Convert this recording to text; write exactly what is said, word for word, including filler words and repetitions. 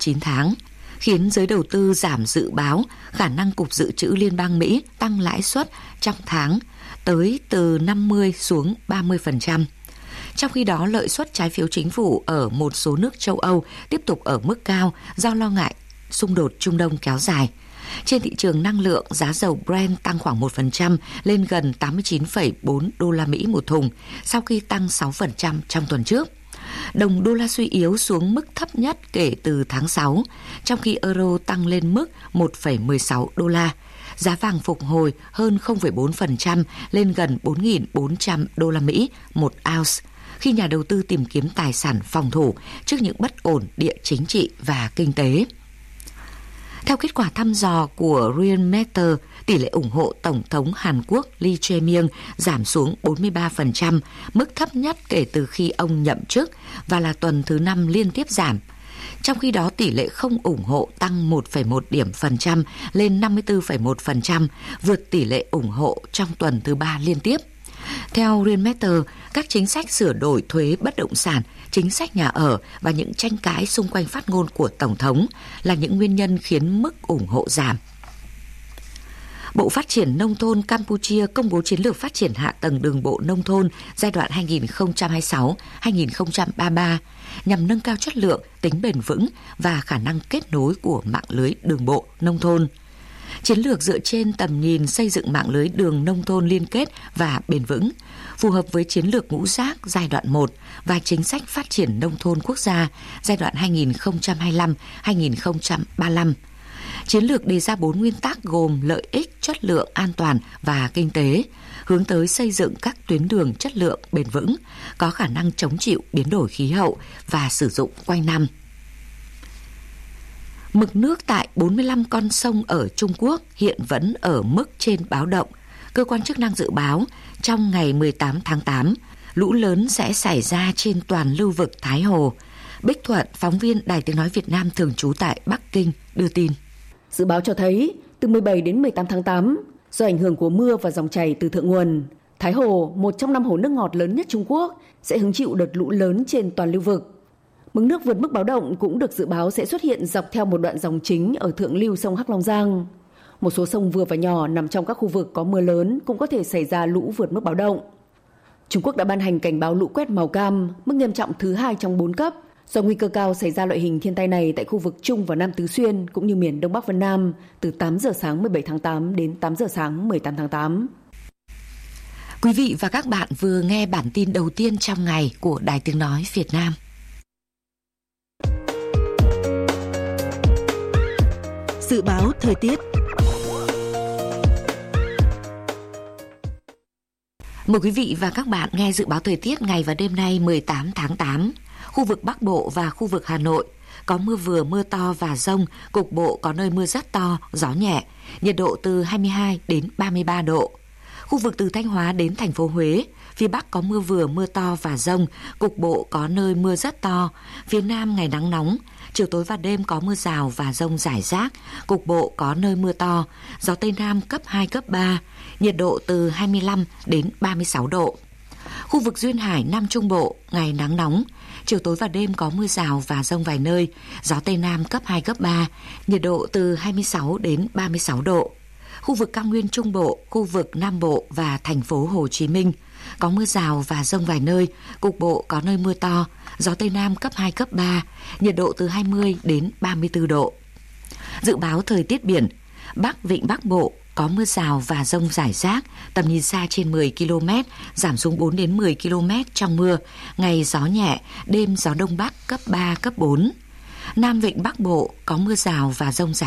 chín tháng, khiến giới đầu tư giảm dự báo khả năng Cục Dự trữ Liên bang Mỹ tăng lãi suất trong tháng tới từ năm mươi xuống ba mươi phần trăm. Trong khi đó, lợi suất trái phiếu chính phủ ở một số nước châu Âu tiếp tục ở mức cao do lo ngại xung đột Trung Đông kéo dài. Trên thị trường năng lượng, giá dầu Brent tăng khoảng một phần trăm lên gần tám mươi chín phẩy bốn đô la Mỹ một thùng sau khi tăng sáu phần trăm trong tuần trước. Đồng đô la suy yếu xuống mức thấp nhất kể từ tháng sáu, trong khi euro tăng lên mức một phẩy mười sáu đô la. Giá vàng phục hồi hơn không phẩy bốn phần trăm lên gần bốn nghìn bốn trăm đô la Mỹ một ounce, khi nhà đầu tư tìm kiếm tài sản phòng thủ trước những bất ổn địa chính trị và kinh tế. Theo kết quả thăm dò của Realmeter, tỷ lệ ủng hộ Tổng thống Hàn Quốc Lee Jae-myung giảm xuống bốn mươi ba phần trăm, mức thấp nhất kể từ khi ông nhậm chức và là tuần thứ năm liên tiếp giảm. Trong khi đó, tỷ lệ không ủng hộ tăng một phẩy một điểm phần trăm lên năm mươi tư phẩy một phần trăm, vượt tỷ lệ ủng hộ trong tuần thứ ba liên tiếp. Theo Realmeter, các chính sách sửa đổi thuế bất động sản, chính sách nhà ở và những tranh cãi xung quanh phát ngôn của Tổng thống là những nguyên nhân khiến mức ủng hộ giảm. Bộ Phát triển Nông thôn Campuchia công bố chiến lược phát triển hạ tầng đường bộ nông thôn giai đoạn hai nghìn không trăm hai mươi sáu đến hai nghìn không trăm ba mươi ba nhằm nâng cao chất lượng, tính bền vững và khả năng kết nối của mạng lưới đường bộ nông thôn. Chiến lược dựa trên tầm nhìn xây dựng mạng lưới đường nông thôn liên kết và bền vững, phù hợp với chiến lược ngũ giác giai đoạn một và chính sách phát triển nông thôn quốc gia giai đoạn hai nghìn không trăm hai mươi lăm đến hai nghìn không trăm ba mươi lăm. Chiến lược đề ra bốn nguyên tắc gồm lợi ích, chất lượng, an toàn và kinh tế, hướng tới xây dựng các tuyến đường chất lượng bền vững, có khả năng chống chịu biến đổi khí hậu và sử dụng quanh năm. Mực nước tại bốn mươi lăm con sông ở Trung Quốc hiện vẫn ở mức trên báo động. Cơ quan chức năng dự báo trong ngày mười tám tháng tám, lũ lớn sẽ xảy ra trên toàn lưu vực Thái Hồ. Bích Thuận, phóng viên Đài Tiếng nói Việt Nam thường trú tại Bắc Kinh đưa tin. Dự báo cho thấy từ mười bảy đến mười tám tháng tám, do ảnh hưởng của mưa và dòng chảy từ thượng nguồn, Thái Hồ, một trong năm hồ nước ngọt lớn nhất Trung Quốc, sẽ hứng chịu đợt lũ lớn trên toàn lưu vực. Mực nước vượt mức báo động cũng được dự báo sẽ xuất hiện dọc theo một đoạn dòng chính ở thượng lưu sông Hắc Long Giang. Một số sông vừa và nhỏ nằm trong các khu vực có mưa lớn cũng có thể xảy ra lũ vượt mức báo động. Trung Quốc đã ban hành cảnh báo lũ quét màu cam, mức nghiêm trọng thứ hai trong bốn cấp, do nguy cơ cao xảy ra loại hình thiên tai này tại khu vực Trung và Nam Tứ Xuyên cũng như miền Đông Bắc Vân Nam từ tám giờ sáng mười bảy tháng tám đến tám giờ sáng mười tám tháng tám. Quý vị và các bạn vừa nghe bản tin đầu tiên trong ngày của Đài Tiếng nói Việt Nam. Dự báo thời tiết. Mời quý vị và các bạn nghe dự báo thời tiết ngày và đêm nay mười tám tháng tám. Khu vực Bắc Bộ và khu vực Hà Nội có mưa vừa mưa to và dông, cục bộ có nơi mưa rất to, gió nhẹ, nhiệt độ từ hai mươi hai đến ba mươi ba độ. Khu vực từ Thanh Hóa đến thành phố Huế, phía Bắc có mưa vừa mưa to và dông, cục bộ có nơi mưa rất to, phía Nam ngày nắng nóng, chiều tối và đêm có mưa rào và dông rải rác, cục bộ có nơi mưa to, gió Tây Nam cấp hai, cấp ba, nhiệt độ từ hai mươi lăm đến ba mươi sáu độ. Khu vực Duyên Hải, Nam Trung Bộ, ngày nắng nóng, chiều tối và đêm có mưa rào và dông vài nơi, gió Tây Nam cấp hai, cấp ba, nhiệt độ từ hai mươi sáu đến ba mươi sáu độ. Khu vực Cao Nguyên Trung Bộ, khu vực Nam Bộ và thành phố Hồ Chí Minh có mưa rào và dông vài nơi, cục bộ có nơi mưa to, gió Tây Nam cấp hai, cấp ba, nhiệt độ từ hai mươi đến ba mươi tư độ. Dự báo thời tiết biển, Bắc Vịnh Bắc Bộ có mưa rào và dông rải rác, tầm nhìn xa trên mười ki lô mét, giảm xuống bốn đến mười ki lô mét trong mưa, ngày gió nhẹ, đêm gió Đông Bắc cấp ba, cấp bốn. Nam Vịnh Bắc Bộ có mưa rào và dông rải